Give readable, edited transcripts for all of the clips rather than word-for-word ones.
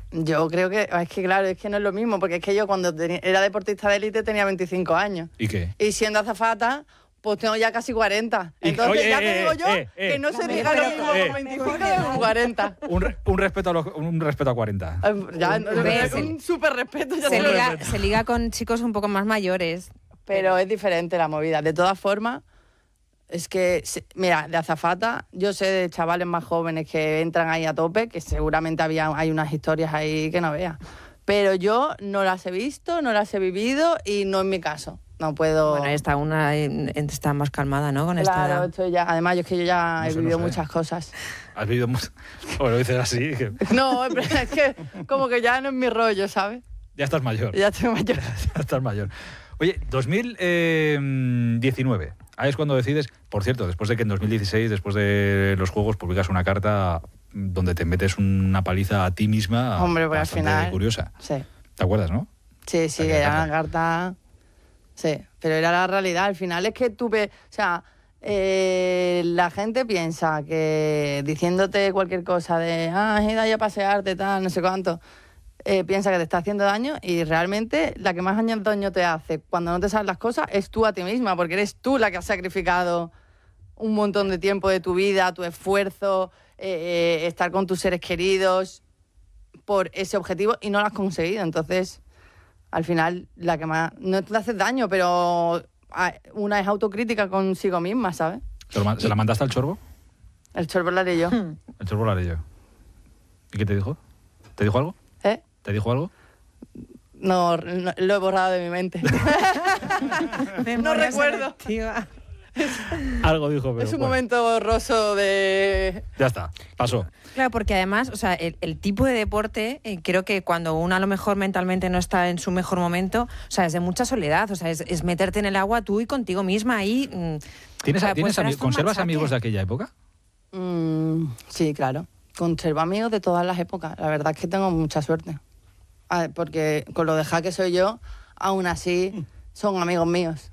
Yo creo que, es que claro, es que no es lo mismo, porque es que yo cuando era deportista de élite tenía 25 años. ¿Y qué? Y siendo azafata, pues tengo ya casi 40. Entonces ya te digo yo que no se diga lo mismo con 25 que con 40. Un respeto a 40. Ya, un súper respeto. Ya se liga con chicos un poco más mayores. Pero es diferente la movida. De todas formas, es que, mira, de azafata, yo sé de chavales más jóvenes que entran ahí a tope, que seguramente hay unas historias ahí que no veas. Pero yo no las he visto, no las he vivido y no es mi caso. No puedo... Bueno, está más calmada, ¿no? Con esta edad. Estoy ya... Además, yo ya he vivido muchas cosas. ¿Has vivido mucho? Bueno, lo dices así. Que... No, es que como que ya no es mi rollo, ¿sabes? Ya estás mayor. Ya estoy mayor. Ya estás mayor. Oye, 2019. Ahí es cuando decides, por cierto, después de que en 2016, después de los Juegos, publicas una carta donde te metes una paliza a ti misma. Hombre, pues al final... curiosa. Sí. ¿Te acuerdas, no? Sí, era una carta... Sí, pero era la realidad. Al final es que tuve... O sea, la gente piensa que diciéndote cualquier cosa de has ido ahí a pasearte, tal, no sé cuánto, piensa que te está haciendo daño y realmente la que más daño te hace cuando no te sabes las cosas es tú a ti misma, porque eres tú la que has sacrificado un montón de tiempo de tu vida, tu esfuerzo, estar con tus seres queridos por ese objetivo y no lo has conseguido. Entonces... Al final, la que más... No te hace daño, pero una es autocrítica consigo misma, ¿sabes? ¿Se la mandaste al Chorbo? El Chorbo lo haré yo. El Chorbo lo haré yo. ¿Y qué te dijo? ¿Te dijo algo? ¿Eh? ¿Te dijo algo? No, lo he borrado de mi mente. No recuerdo. Algo dijo, pero... Es un momento borroso de... Ya está, pasó. Claro, porque además, o sea, el tipo de deporte, creo que cuando uno a lo mejor mentalmente no está en su mejor momento, o sea, es de mucha soledad, o sea, es meterte en el agua tú y contigo misma ahí. ¿Conservas amigos de aquella época? Sí, claro. Conservo amigos de todas las épocas. La verdad es que tengo mucha suerte. Porque con lo deja que soy yo, aún así... Son amigos míos.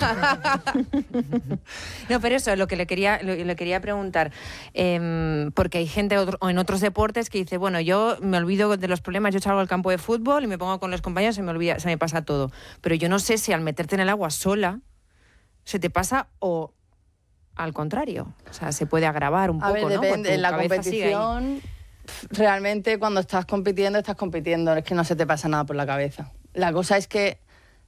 No, pero eso, lo que le quería preguntar, porque hay gente en otros deportes que dice, bueno, yo me olvido de los problemas, yo salgo al campo de fútbol y me pongo con los compañeros y se me pasa todo. Pero yo no sé si al meterte en el agua sola se te pasa o al contrario. O sea, se puede agravar un poco, ver, ¿no? Depende, en la competición, realmente cuando estás compitiendo, es que no se te pasa nada por la cabeza. La cosa es que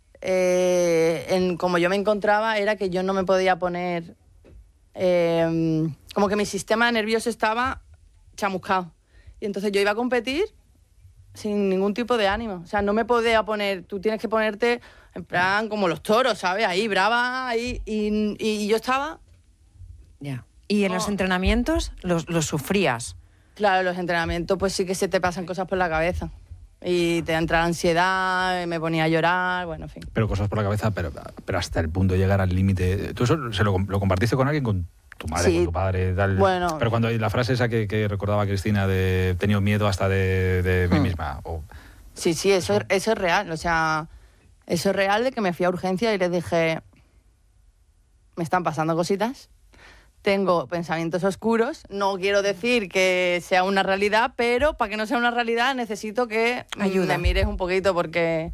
como yo me encontraba era que yo no me podía poner como que mi sistema nervioso estaba chamuscado y entonces yo iba a competir sin ningún tipo de ánimo, o sea, no me podía poner, tú tienes que ponerte en plan como los toros, ¿sabes? Ahí brava, ahí y yo estaba ya. ¿Y en los entrenamientos los sufrías? Claro, los entrenamientos pues sí que se te pasan cosas por la cabeza. Y te entra la ansiedad, me ponía a llorar, bueno, en fin. Pero cosas por la cabeza, pero hasta el punto de llegar al límite. ¿Tú eso lo compartiste con alguien, con tu madre, con tu padre, tal? Bueno. Pero cuando la frase esa que recordaba Cristina de he tenido miedo hasta de mí misma. Sí, eso es real. O sea, eso es real de que me fui a urgencia y les dije, me están pasando cositas. Tengo pensamientos oscuros, no quiero decir que sea una realidad, pero para que no sea una realidad necesito que me mires un poquito porque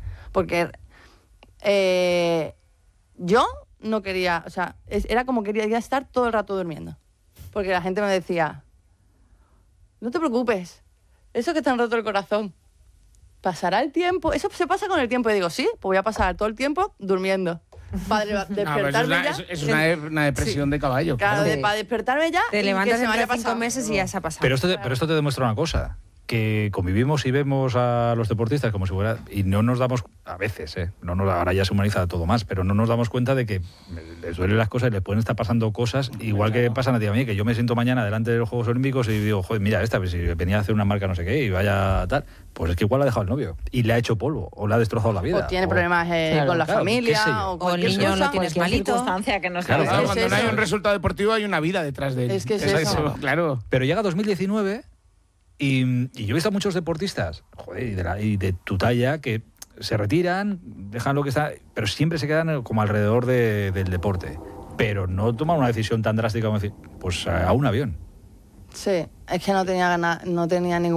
yo no quería, o sea, era como quería estar todo el rato durmiendo, porque la gente me decía, no te preocupes, eso que te han roto el corazón, pasará el tiempo, eso se pasa con el tiempo, y digo, sí, pues voy a pasar todo el tiempo durmiendo. Para despertarme es una depresión de caballo. Claro, para despertarme ya. Te levantas en 5 meses y ya se ha pasado. Pero esto te demuestra una cosa, que convivimos y vemos a los deportistas como si fuera, y no nos damos, a veces, ahora ya se humaniza todo más, pero no nos damos cuenta de que les duelen las cosas y les pueden estar pasando cosas, igual que pasan a ti y a mí, que yo me siento mañana delante de los Juegos Olímpicos y digo, joder, mira esta, si venía a hacer una marca no sé qué y vaya tal, pues es que igual la ha dejado el novio y le ha hecho polvo o le ha destrozado la vida. O tiene problemas con la familia, o el niño lo tienes malito. Circunstancia que no claro, cuando no hay un resultado deportivo hay una vida detrás de él. Es que es eso. Claro. Pero llega 2019 y yo he visto a muchos deportistas, joder, y de tu talla, que se retiran, dejan lo que está, pero siempre se quedan como alrededor del deporte. Pero no toman una decisión tan drástica como decir, pues a un avión. Sí, es que no tenía ningún